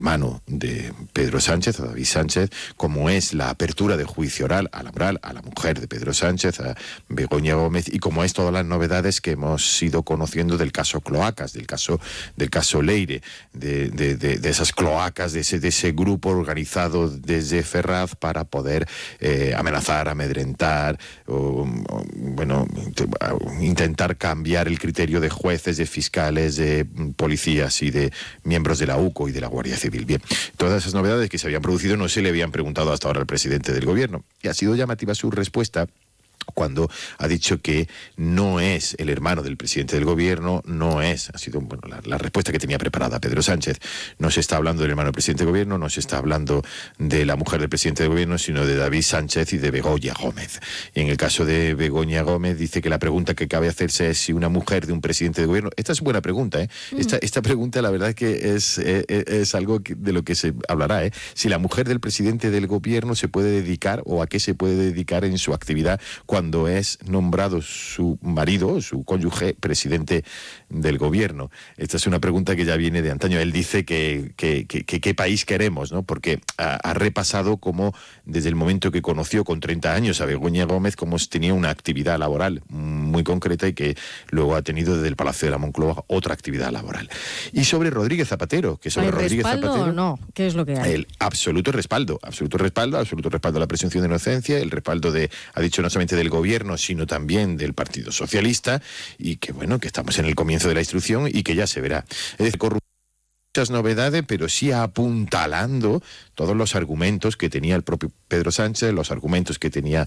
mano de Pedro Sánchez, a David Sánchez, como es la apertura del juicio oral a la mujer de Pedro Sánchez, a Begoña Gómez, y como es todas las novedades que hemos ido conociendo del caso Cloacas, del caso Leire, de esas cloacas, de ese grupo organizado desde Ferraz para poder amenazar, amedrentar, intentar cambiar el criterio de jueces, de fiscales, de policías y de miembros de la UCO y de la Guardia Civil. Bien, todas esas novedades que se habían producido no se le habían preguntado hasta ahora al presidente del gobierno, y ha sido llamativa su respuesta cuando ha dicho que no es el hermano del presidente del gobierno, ha sido la respuesta que tenía preparada Pedro Sánchez. No se está hablando del hermano del presidente del gobierno, no se está hablando de la mujer del presidente del gobierno, sino de David Sánchez y de Begoña Gómez. Y en el caso de Begoña Gómez dice que la pregunta que cabe hacerse es si una mujer de un presidente del gobierno, esta es buena pregunta, esta pregunta la verdad es que es algo de lo que se hablará, si la mujer del presidente del gobierno se puede dedicar o a qué se puede dedicar en su actividad cuando es nombrado su marido, su cónyuge, presidente del gobierno. Esta es una pregunta que ya viene de antaño. Él dice que qué país queremos, ¿no? Porque ha repasado cómo desde el momento que conoció con 30 años a Begoña Gómez, cómo tenía una actividad laboral muy concreta y que luego ha tenido desde el Palacio de la Moncloa otra actividad laboral. Y sobre Rodríguez Zapatero, que sobre Rodríguez Zapatero... ¿O no? ¿Qué es lo que hay? El absoluto respaldo a la presunción de inocencia, el respaldo ha dicho no solamente del gobierno, sino también del Partido Socialista, y que que estamos en el comienzo de la instrucción y que ya se verá. Es decir, muchas novedades, pero sí apuntalando todos los argumentos que tenía el propio Pedro Sánchez, los argumentos que tenía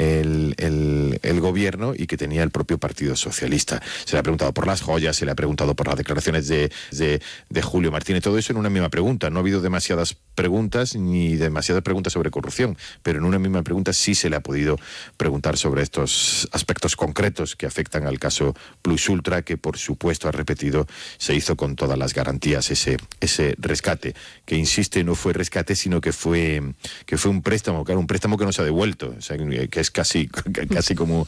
el gobierno y que tenía el propio Partido Socialista. Se le ha preguntado por las joyas, se le ha preguntado por las declaraciones de Julio Martínez, todo eso en una misma pregunta. No ha habido demasiadas preguntas ni demasiadas preguntas sobre corrupción, pero en una misma pregunta sí se le ha podido preguntar sobre estos aspectos concretos que afectan al caso Plus Ultra, que por supuesto, ha repetido, se hizo con todas las garantías ese rescate, que insiste no fue rescate, sino que fue un préstamo, claro, un préstamo que no se ha devuelto, o sea, que es casi como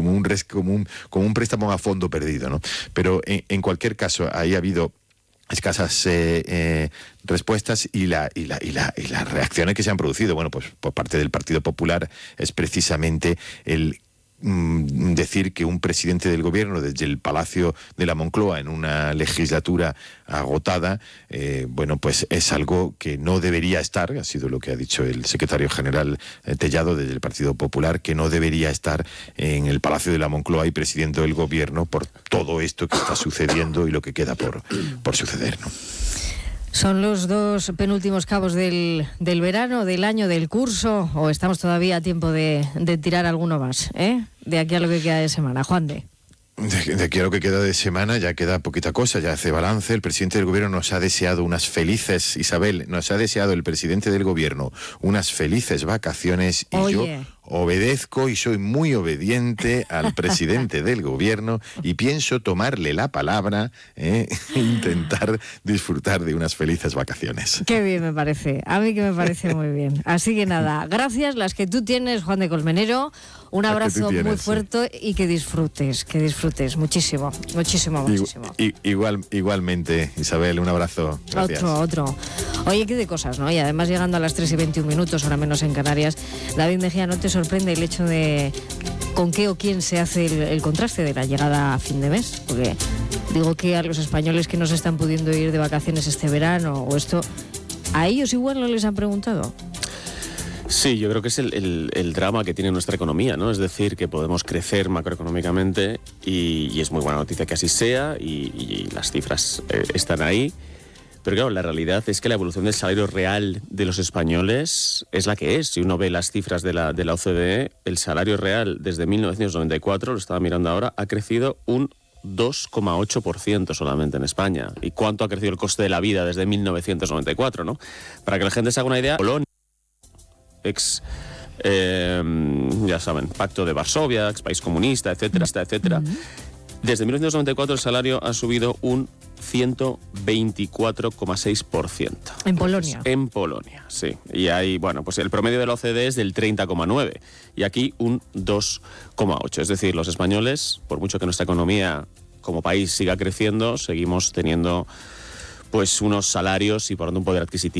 un préstamo a fondo perdido, ¿no? Pero en cualquier caso, ahí ha habido escasas respuestas y las reacciones que se han producido, pues por parte del Partido Popular es precisamente el decir que un presidente del gobierno desde el Palacio de la Moncloa en una legislatura agotada, pues es algo que no debería estar, ha sido lo que ha dicho el secretario general Tellado desde el Partido Popular, que no debería estar en el Palacio de la Moncloa y presidiendo el gobierno por todo esto que está sucediendo y lo que queda por suceder, ¿no? ¿Son los dos penúltimos cabos del verano, del año, del curso, o estamos todavía a tiempo de tirar alguno más, de aquí a lo que queda de semana? Juan de aquí a lo que queda de semana ya queda poquita cosa, ya hace balance. El presidente del gobierno nos ha deseado unas felices, Isabel, nos ha deseado el presidente del gobierno unas felices vacaciones y yo obedezco y soy muy obediente al presidente del gobierno y pienso tomarle la palabra e intentar disfrutar de unas felices vacaciones. Qué bien me parece, a mí que me parece muy bien. Así que nada, gracias las que tú tienes, Juan de Colmenero, un abrazo muy fuerte y que disfrutes muchísimo. Igualmente, Isabel, un abrazo. Gracias. Otro. Oye, qué de cosas, ¿no? Y además llegando a las 3:21, ahora menos en Canarias, David Mejía, ¿no te sorprende el hecho de con qué o quién se hace el contraste de la llegada a fin de mes? Porque digo que a los españoles que no se están pudiendo ir de vacaciones este verano o esto, ¿a ellos igual no les han preguntado? Sí, yo creo que es el drama que tiene nuestra economía, ¿no? Es decir, que podemos crecer macroeconómicamente y es muy buena noticia que así sea y las cifras están ahí. Pero claro, la realidad es que la evolución del salario real de los españoles es la que es. Si uno ve las cifras de la OCDE, el salario real desde 1994, lo estaba mirando ahora, ha crecido un 2,8% solamente en España. ¿Y cuánto ha crecido el coste de la vida desde 1994, no? Para que la gente se haga una idea, Polonia, ya saben, Pacto de Varsovia, ex país comunista, etcétera. Desde 1994 el salario ha subido un 124,6%. ¿En Polonia? En Polonia, sí. Y ahí, pues el promedio de la OCDE es del 30,9% y aquí un 2,8%. Es decir, los españoles, por mucho que nuestra economía como país siga creciendo, seguimos teniendo pues unos salarios y por tanto un poder adquisitivo